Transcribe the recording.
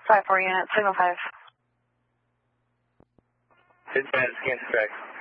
5-4 unit, signal 5. Dispatch, scan to track.